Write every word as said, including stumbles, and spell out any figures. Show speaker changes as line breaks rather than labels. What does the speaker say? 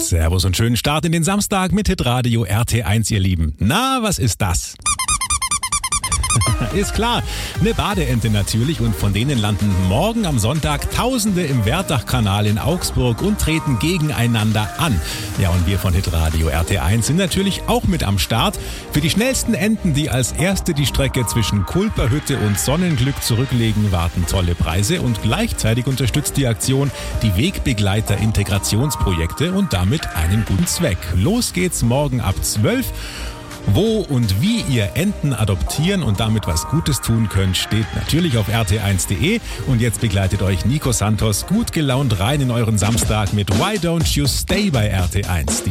Servus und schönen Start in den Samstag mit Hitradio R T eins, ihr Lieben. Na, was ist das? Ist klar, eine Badeente natürlich, und von denen landen morgen am Sonntag Tausende im Werdachkanal in Augsburg und treten gegeneinander an. Ja, und wir von Hitradio R T eins sind natürlich auch mit am Start. Für die schnellsten Enten, die als erste die Strecke zwischen Kulperhütte und Sonnenglück zurücklegen, warten tolle Preise, und gleichzeitig unterstützt die Aktion die Wegbegleiter-Integrationsprojekte und damit einen guten Zweck. Los geht's morgen ab zwölf. Wo und wie ihr Enten adoptieren und damit was Gutes tun könnt, steht natürlich auf r t eins punkt d e. Und jetzt begleitet euch Nico Santos gut gelaunt rein in euren Samstag mit Why Don't You Stay bei R T eins.